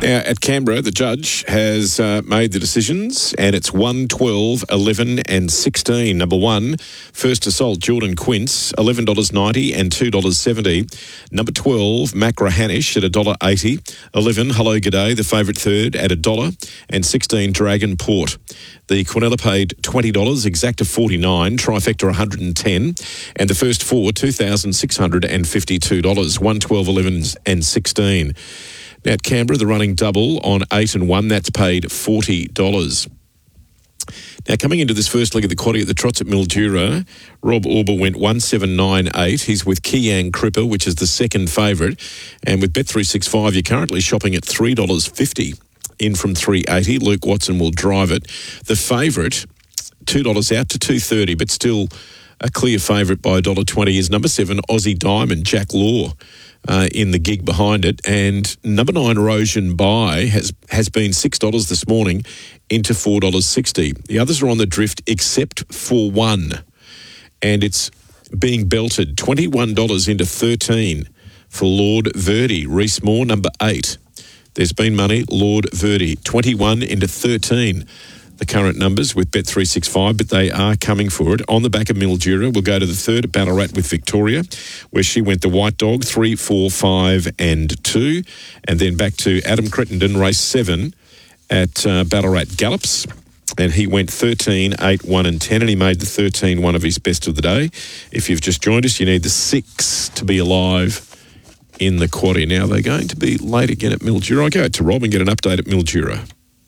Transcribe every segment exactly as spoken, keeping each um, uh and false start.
Now, at Canberra, the judge has uh, made the decisions, and it's one, twelve, eleven and sixteen. Number one, First Assault, Jordan Quince, eleven dollars ninety and two dollars seventy. Number twelve, Macrahanish at one dollar eighty. eleven, Hello G'day, the favourite third, at one dollar. And sixteen, Dragon Port. The Quinella paid twenty dollars, Exacta forty-nine dollars, Trifecta one hundred ten dollars, and the first four, two thousand six hundred fifty-two dollars, one, twelve, eleven and sixteen. Now at Canberra, the running double on eight and one, that's paid forty dollars. Now, coming into this first leg of the quaddie at the Trots at Mildura, Rob Auber went one seven nine eight. He's with Kiang Cripper, which is the second favourite. And with Bet three sixty-five, you're currently shopping at three dollars fifty. In from three eighty. Luke Watson will drive it. The favourite, two dollars out to two thirty, but still a clear favourite by one dollar twenty, is number seven, Aussie Diamond, Jack Law. Uh, in the gig behind it. And number nine, Erosion Buy, has, has been six dollars this morning into four dollars sixty. The others are on the drift except for one. And it's being belted twenty-one dollars into thirteen for Lord Verdi. Reese Moore, number eight. There's been money, Lord Verdi. twenty-one into thirteen. The current numbers with Bet three sixty-five, but they are coming for it. On the back of Mildura, we'll go to the third at Ballarat with Victoria, where she went the White Dog, three, four, five and two. And then back to Adam Crittenden, race seven at uh, Ballarat Gallops. And he went thirteen, eight, one and ten, and he made the thirteen one of his best of the day. If you've just joined us, you need the six to be alive in the quaddie. Now, they're going to be late again at Mildura. I'll go to Rob and get an update at Mildura.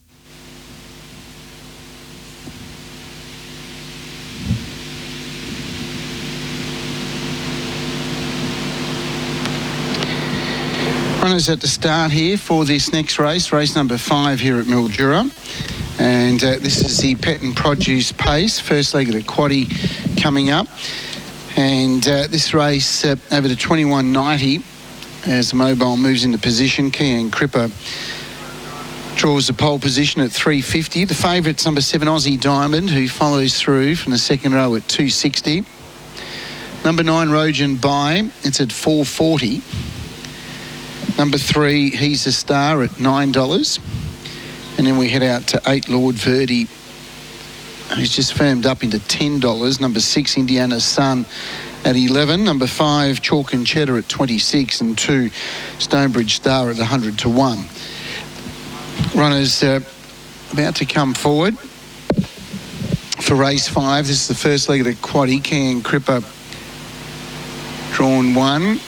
Runners at the start here for this next race, race number five here at Mildura. And uh, this is the Pet and Produce Pace, first leg of the quaddie coming up. And uh, this race uh, over to twenty-one ninety as the mobile moves into position. Kian Cripper draws the pole position at three fifty. The favourite's number seven, Aussie Diamond, who follows through from the second row at two sixty. Number nine, Rojan Buy, it's at four forty. Number three, He's a Star at nine dollars. And then we head out to eight, Lord Verdi, who's just firmed up into ten dollars. Number six, Indiana Sun at eleven. Number five, Chalk and Cheddar at twenty-six. And two, Stonebridge Star at one hundred to one. Runners uh, about to come forward for race five. This is the first leg of the quaddie. Kian Cripper drawn one.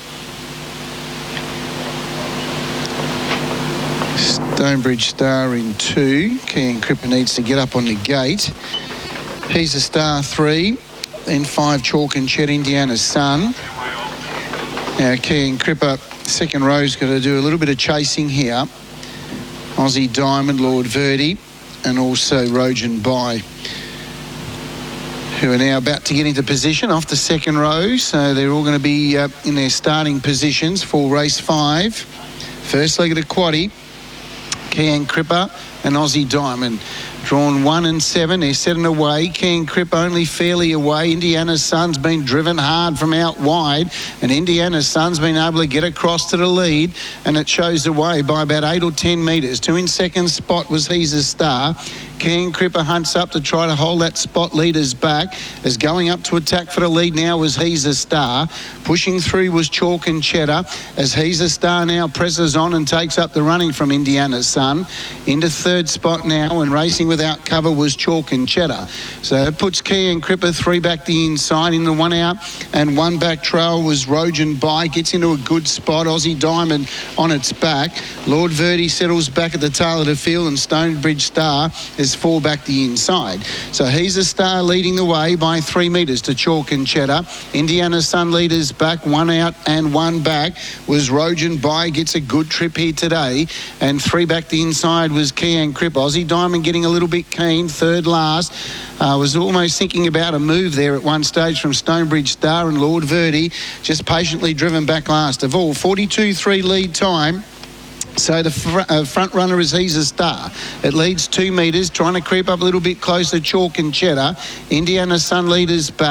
Stonebridge Star in two. Kian Cripper needs to get up on the gate. He's a Star three. Then five, Chalk and Chet, Indiana Sun. Now Kian Cripper, second row's got to do a little bit of chasing here. Aussie Diamond, Lord Verdi, and also Rojan Buy, who are now about to get into position off the second row. So they're all going to be uh, in their starting positions for race five. First leg of the quaddie. Kian Cripper and Aussie Diamond. Drawn one and seven. They're setting away. Kian Cripper only fairly away. Indiana Sun's been driven hard from out wide, and Indiana Sun's been able to get across to the lead, and it shows the way by about eight or ten metres. Two in second spot was He's a Star. Kian Cripper hunts up to try to hold that spot leaders back. As going up to attack for the lead now was He's a Star. Pushing through was Chalk and Cheddar, as He's a Star now presses on and takes up the running from Indiana Sun. Into third spot now, and racing without cover was Chalk and Cheddar. So it puts Kian Cripper three back the inside. In the one out and one back trail was Rojan Buy. Gets into a good spot. Aussie Diamond on its back. Lord Verdi settles back at the tail of the field, and Stonebridge Star is four back the inside. So He's a Star leading the way by three metres to Chalk and Cheddar. Indiana Sun leaders back, one out and one back was Rojan Buy. Gets a good trip here today, and three back the inside was Kian Cripper. Aussie Diamond getting a little bit keen, third last. Uh, was almost thinking about a move there at one stage from Stonebridge Star, and Lord Verdi just patiently driven back last of all. forty-two three lead time. So the fr- uh, front runner is He's a Star. It leads two metres, trying to creep up a little bit closer, Chalk and Cheddar. Indiana Sun leaders back.